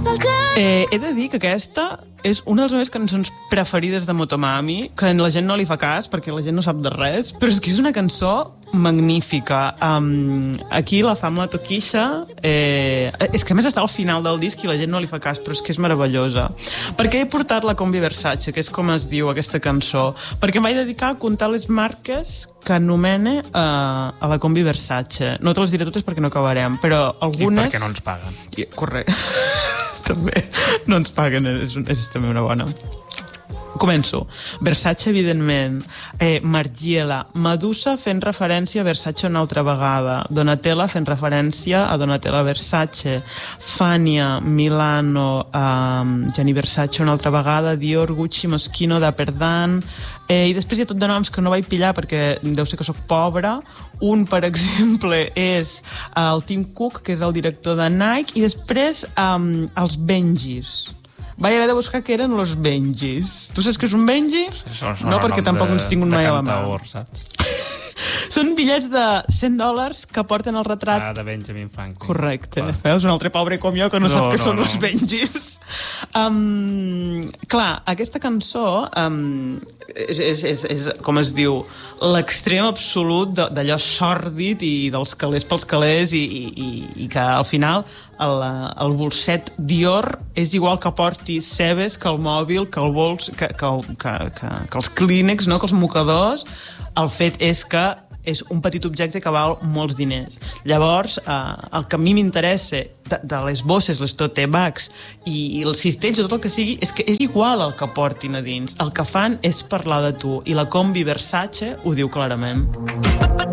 He de dir que aquesta és una de les meves cançons preferides de Motomami, que la gent no li fa cas perquè la gent no sap de res, però és que és una cançó magnífica. Aquí la fam la Toquisha, és que a més està al final del disc i la gent no li fa cas, però és que és meravellosa. Per què he portat la Combi Versace, que és com es diu aquesta cançó? Perquè em vaig dedicar a comptar les marques que anomene a la Combi Versace. No te les diré totes perquè no acabarem, però algunes... I perquè no ens paguen. Correcte. També no ens paguen, és també una bona. Començo. Versace, evidentment. Margiela. Medusa fent referència a Versace una altra vegada. Donatella fent referència a Donatella Versace. Fania, Milano, Gianni Versace una altra vegada. Dior, Gucci, Moschino, Dapperdan. I després hi ha tot de noms que no vaig pillar perquè deu ser que sóc pobra. Un, per exemple, és el Tim Cook, que és el director de Nike, i després els Benjis. Vaig haver de buscar què eren los Benjis. Tu saps què és un Benji? No, perquè tampoc ens tinc un mai a la mà. Saps? Són bitllets de $100 que porten el retrat... de Benjamin Franklin. Correcte. Veus? Un altre pobre com jo que no sap què són los Benjis. Clar, aquesta cançó és, com es diu, l'extrem absolut d'allò sòrdid i dels calés pels calés i que al final el bolset Dior és igual que porti cebes, que el mòbil, que el bols, que els clínex, no? Que els mocadors. El fet és que és un petit objecte que val molts diners. Llavors, el que a mi m'interessa de les bosses, les tote bags i els cistells o tot el que sigui, és que és igual el que portin a dins. El que fan és parlar de tu. I la Combi Versace ho diu clarament.